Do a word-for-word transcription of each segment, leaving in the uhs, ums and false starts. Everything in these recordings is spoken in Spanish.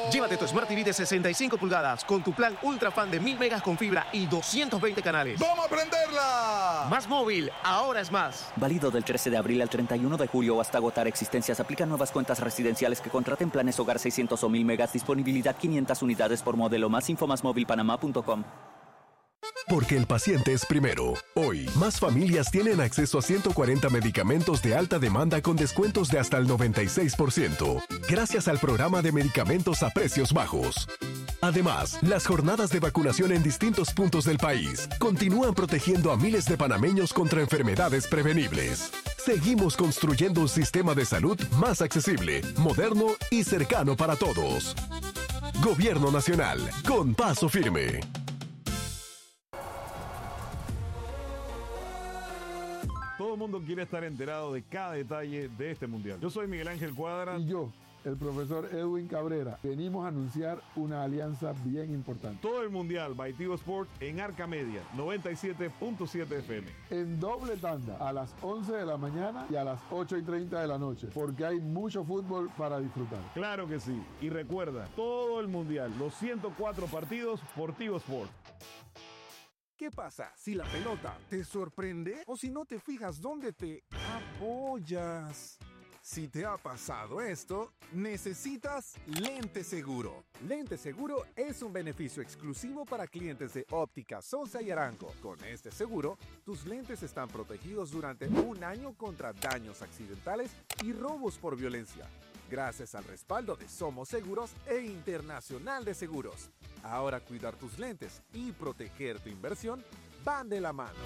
Llévate tu Smart T V de sesenta y cinco pulgadas con tu plan Ultra Fan de mil megas con fibra y doscientos veinte canales. ¡Vamos a prenderla! Más móvil, ahora es más. Válido del trece de abril al treinta y uno de julio o hasta agotar existencias. Aplican nuevas cuentas residenciales que contraten planes hogar seiscientos o mil megas. Disponibilidad quinientas unidades por modelo. Más info más móvil panamá punto com. Porque el paciente es primero. Hoy, más familias tienen acceso a ciento cuarenta medicamentos de alta demanda con descuentos de hasta el noventa y seis por ciento, gracias al programa de medicamentos a precios bajos. Además, las jornadas de vacunación en distintos puntos del país continúan protegiendo a miles de panameños contra enfermedades prevenibles. Seguimos construyendo un sistema de salud más accesible, moderno y cercano para todos. Gobierno Nacional, con paso firme. Todo el mundo quiere estar enterado de cada detalle de este mundial. Yo soy Miguel Ángel Cuadra. Y yo, el profesor Edwin Cabrera. Venimos a anunciar una alianza bien importante. Todo el mundial by Tigo Sports en Arca Media, noventa y siete punto siete F M. En doble tanda, a las once de la mañana y a las ocho y treinta de la noche, porque hay mucho fútbol para disfrutar. Claro que sí. Y recuerda, todo el mundial, los ciento cuatro partidos por Tigo Sports. ¿Qué pasa si la pelota te sorprende o si no te fijas dónde te apoyas? Si te ha pasado esto, necesitas Lente Seguro. Lente Seguro es un beneficio exclusivo para clientes de Óptica Sosa y Aranco. Con este seguro, tus lentes están protegidos durante un año contra daños accidentales y robos por violencia, gracias al respaldo de Somos Seguros e Internacional de Seguros. Ahora cuidar tus lentes y proteger tu inversión van de la mano.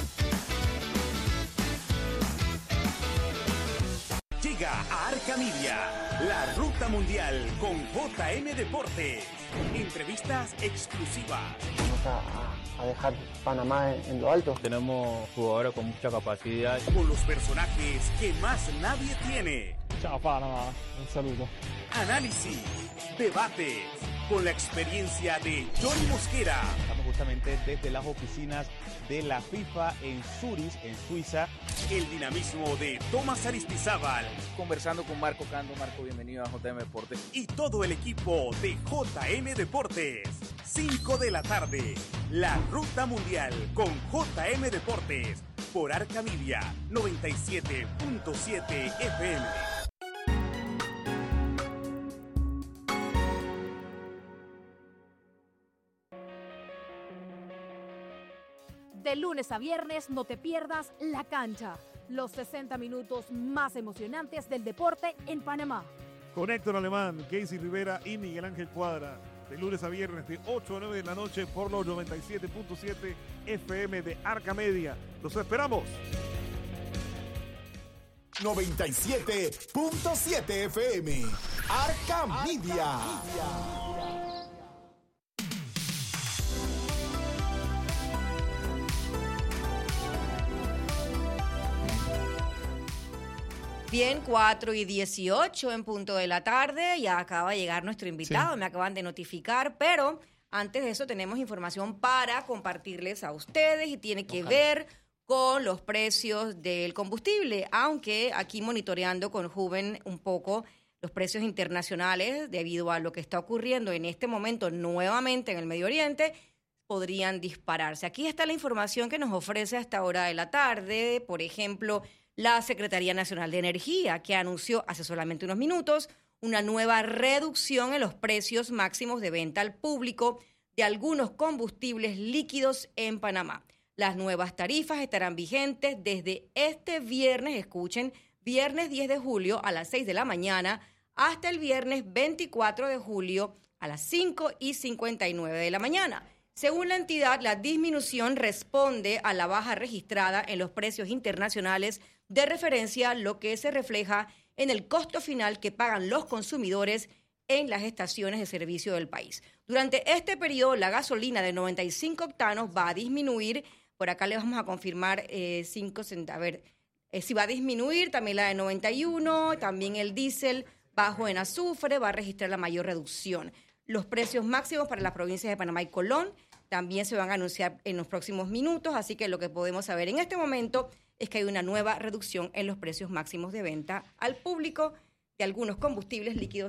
Llega a Arca Media, la ruta mundial con J M Deportes. Entrevistas exclusivas. Vamos a, a dejar Panamá en, en lo alto. Tenemos jugadores con mucha capacidad. Con los personajes que más nadie tiene. Chao Panamá, un saludo. Análisis, debates, con la experiencia de Johnny Mosquera. Estamos justamente desde las oficinas de la FIFA en Zurich, en Suiza. El dinamismo de Tomás Aristizábal. Conversando con Marco Cando. Marco, bienvenido a J M Deportes. Y todo el equipo de J M Deportes. cinco de la tarde. La Ruta Mundial con J M Deportes. Por Arca Media, noventa y siete punto siete F M. De lunes a viernes no te pierdas La Cancha, los sesenta minutos más emocionantes del deporte en Panamá. Con Héctor Alemán, Casey Rivera y Miguel Ángel Cuadra. De lunes a viernes de ocho a nueve de la noche por los noventa y siete punto siete F M de Arca Media. ¡Los esperamos! noventa y siete punto siete F M. Arca Media. Bien, cuatro y dieciocho en punto de la tarde, ya acaba de llegar nuestro invitado, Sí. me acaban de notificar, pero antes de eso tenemos información para compartirles a ustedes y tiene que Ojalá. ver con los precios del combustible, aunque aquí monitoreando con Juven un poco los precios internacionales debido a lo que está ocurriendo en este momento nuevamente en el Medio Oriente, podrían dispararse. Aquí está la información que nos ofrece a esta hora de la tarde, por ejemplo, la Secretaría Nacional de Energía, que anunció hace solamente unos minutos una nueva reducción en los precios máximos de venta al público de algunos combustibles líquidos en Panamá. Las nuevas tarifas estarán vigentes desde este viernes, escuchen, viernes diez de julio a las seis de la mañana hasta el viernes veinticuatro de julio a las cinco y cincuenta y nueve de la mañana. Según la entidad, la disminución responde a la baja registrada en los precios internacionales de referencia, lo que se refleja en el costo final que pagan los consumidores en las estaciones de servicio del país. Durante este periodo, la gasolina de noventa y cinco octanos va a disminuir. Por acá le vamos a confirmar eh, cinco centavos. A ver, eh, si va a disminuir, también la de noventa y uno, también el diésel bajo en azufre va a registrar la mayor reducción. Los precios máximos para las provincias de Panamá y Colón también se van a anunciar en los próximos minutos, así que lo que podemos saber en este momento es que hay una nueva reducción en los precios máximos de venta al público de algunos combustibles líquidos